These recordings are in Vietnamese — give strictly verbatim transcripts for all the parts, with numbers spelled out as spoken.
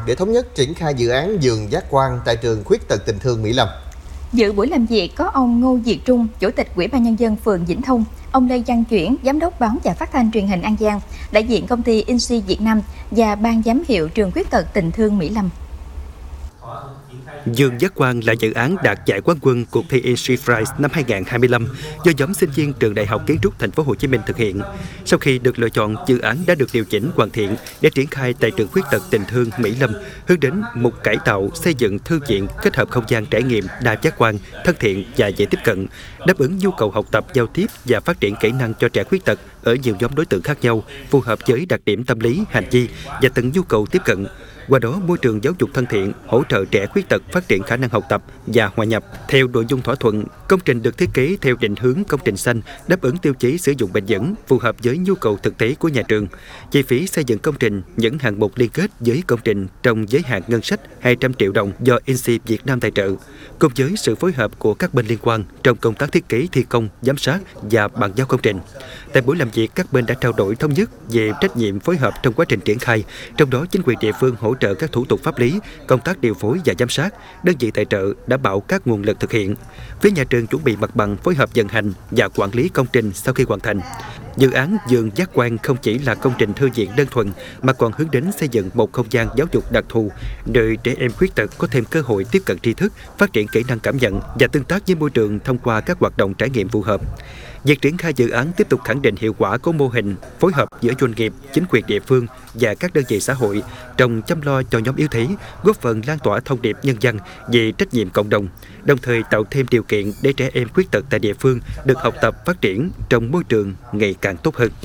để thống nhất triển khai dự án giường giác quan tại trường Khuyết tật Tình Thương Mỹ Lâm. Dự buổi làm việc có ông Ngô Diệt Trung, Chủ tịch Ủy ban Nhân dân phường Vĩnh Thông, ông Lê Văn Chuyển, Giám đốc Báo và Phát thanh Truyền hình An Giang, đại diện công ty Insi Việt Nam và ban giám hiệu trường Khuyết tật Tình Thương Mỹ Lâm. Giường giác quan là dự án đạt giải quán quân cuộc thi Insi Prize năm hai nghìn không trăm hai mươi lăm do nhóm sinh viên trường Đại học Kiến trúc Thành phố Hồ Chí Minh thực hiện. Sau khi được lựa chọn, dự án đã được điều chỉnh hoàn thiện để triển khai tại trường Khuyết tật Tình Thương Mỹ Lâm, hướng đến mục cải tạo, xây dựng thư viện kết hợp không gian trải nghiệm đa giác quan, thân thiện và dễ tiếp cận, đáp ứng nhu cầu học tập, giao tiếp và phát triển kỹ năng cho trẻ khuyết tật ở nhiều nhóm đối tượng khác nhau, phù hợp với đặc điểm tâm lý, hành vi và từng nhu cầu tiếp cận. Qua đó, môi trường giáo dục thân thiện, hỗ trợ trẻ khuyết tật phát triển khả năng học tập và hòa nhập. Theo nội dung thỏa thuận, công trình được thiết kế theo định hướng công trình xanh, đáp ứng tiêu chí sử dụng bền vững, phù hợp với nhu cầu thực tế của nhà trường. Chi phí xây dựng công trình, những hạng mục liên kết với công trình trong giới hạn ngân sách hai trăm triệu đồng do Insi Việt Nam tài trợ, cùng với sự phối hợp của các bên liên quan trong công tác thiết kế, thi công, giám sát và bàn giao công trình. Tại buổi làm việc, các bên đã trao đổi thống nhất về trách nhiệm phối hợp trong quá trình triển khai, trong đó chính quyền địa phương hỗ trợ các thủ tục pháp lý, công tác điều phối và giám sát, đơn vị tài trợ đảm bảo các nguồn lực thực hiện. Phía nhà trường chuẩn bị mặt bằng, phối hợp vận hành và quản lý công trình sau khi hoàn thành. Dự án giường giác quan không chỉ là công trình thư viện đơn thuần mà còn hướng đến xây dựng một không gian giáo dục đặc thù, nơi trẻ em khuyết tật có thêm cơ hội tiếp cận tri thức, phát triển kỹ năng cảm nhận và tương tác với môi trường thông qua các hoạt động trải nghiệm phù hợp. Việc triển khai dự án tiếp tục khẳng định hiệu quả của mô hình phối hợp giữa doanh nghiệp, chính quyền địa phương và các đơn vị xã hội trong chăm lo cho nhóm yếu thế, góp phần lan tỏa thông điệp nhân văn về trách nhiệm cộng đồng, đồng thời tạo thêm điều kiện để trẻ em khuyết tật tại địa phương được học tập, phát triển trong môi trường ngày càng tốt hơn.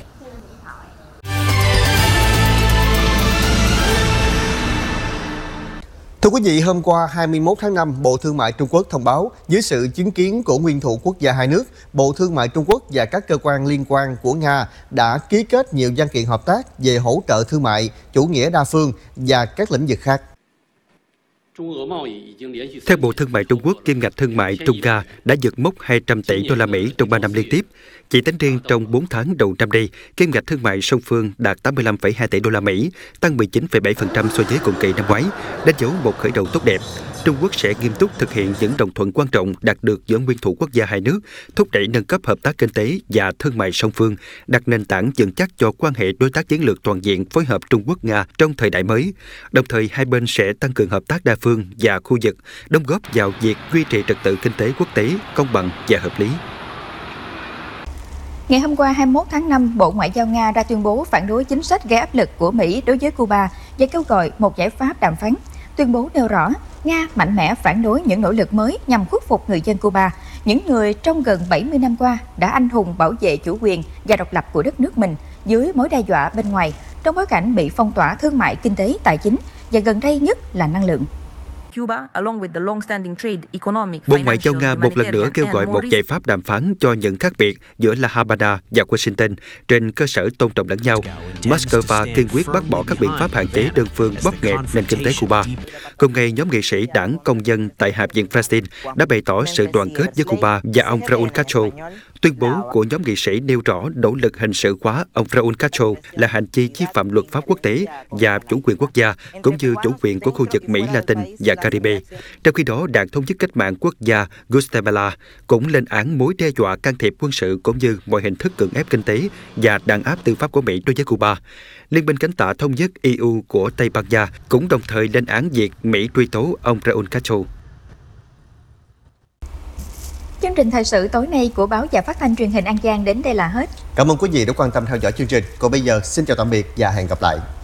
Thưa quý vị, hôm qua hai mươi mốt tháng năm, Bộ Thương mại Trung Quốc thông báo dưới sự chứng kiến của nguyên thủ quốc gia hai nước, Bộ Thương mại Trung Quốc và các cơ quan liên quan của Nga đã ký kết nhiều văn kiện hợp tác về hỗ trợ thương mại, chủ nghĩa đa phương và các lĩnh vực khác. Theo Bộ Thương mại Trung Quốc, kim ngạch thương mại Trung-Nga đã vượt mốc hai trăm tỷ đô la Mỹ trong ba năm liên tiếp. Chỉ tính riêng trong bốn tháng đầu năm nay, kim ngạch thương mại song phương đạt tám mươi lăm phẩy hai tỷ đô la Mỹ, tăng mười chín phẩy bảy phần trăm so với cùng kỳ năm ngoái, đánh dấu một khởi đầu tốt đẹp. Trung Quốc sẽ nghiêm túc thực hiện những đồng thuận quan trọng đạt được giữa nguyên thủ quốc gia hai nước, thúc đẩy nâng cấp hợp tác kinh tế và thương mại song phương, đặt nền tảng vững chắc cho quan hệ đối tác chiến lược toàn diện phối hợp Trung Quốc-Nga trong thời đại mới. Đồng thời, hai bên sẽ tăng cường hợp tác đa phương và khu vực, đóng góp vào việc duy trì trật tự kinh tế quốc tế công bằng và hợp lý. Ngày hôm qua hai mươi mốt tháng năm, Bộ Ngoại giao Nga ra tuyên bố phản đối chính sách gây áp lực của Mỹ đối với Cuba và kêu gọi một giải pháp đàm phán. Tuyên bố nêu rõ, Nga mạnh mẽ phản đối những nỗ lực mới nhằm khuất phục người dân Cuba, những người trong gần bảy mươi năm qua đã anh hùng bảo vệ chủ quyền và độc lập của đất nước mình dưới mối đe dọa bên ngoài, trong bối cảnh bị phong tỏa thương mại, kinh tế, tài chính và gần đây nhất là năng lượng. Bộ Ngoại giao Nga một lần nữa kêu gọi một giải pháp đàm phán cho những khác biệt giữa La Habana và Washington trên cơ sở tôn trọng lẫn nhau. Moscow kiên quyết bác bỏ các biện pháp hạn chế đơn phương bóp nghẹt nền kinh tế Cuba. Cùng ngày, nhóm nghị sĩ Đảng Công dân tại Hạ viện Brazil đã bày tỏ sự đoàn kết với Cuba và ông Raúl Castro. Tuyên bố của nhóm nghị sĩ nêu rõ nỗ lực hình sự hóa ông Raúl Castro là hành vi vi phạm luật pháp quốc tế và chủ quyền quốc gia, cũng như chủ quyền của khu vực Mỹ Latin và Caribe. Trong khi đó, Đảng Thống nhất Cách mạng Quốc gia Guatemala cũng lên án mối đe dọa can thiệp quân sự cũng như mọi hình thức cưỡng ép kinh tế và đàn áp tư pháp của Mỹ đối với Cuba. Liên minh cánh tả thống nhất e u của Tây Ban Nha cũng đồng thời lên án việc Mỹ truy tố ông Raúl Castro. Chương trình thời sự tối nay của Báo và Phát thanh Truyền hình An Giang đến đây là hết. Cảm ơn quý vị đã quan tâm theo dõi chương trình. Còn bây giờ, xin chào tạm biệt và hẹn gặp lại.